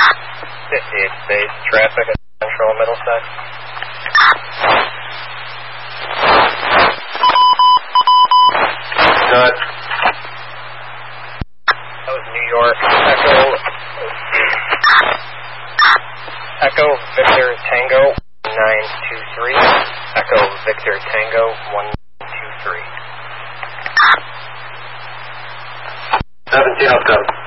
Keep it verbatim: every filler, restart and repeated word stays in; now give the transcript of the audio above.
fifty-eight base traffic at Central Middlesex. Good. That was New York. Echo. Echo Victor Tango nine two three. Echo Victor Tango one two three. seventeen oh seven.